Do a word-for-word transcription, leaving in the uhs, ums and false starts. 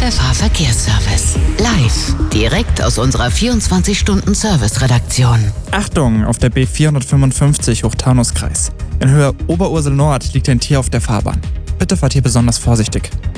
Pfeffer Verkehrsservice. Live, direkt aus unserer vierundzwanzig-Stunden-Service-Redaktion. Achtung, auf der B vierhundertfünfundfünfzig Hoch-Taunus-Kreis. In Höhe Oberursel Nord liegt ein Tier auf der Fahrbahn. Bitte fahrt hier besonders vorsichtig.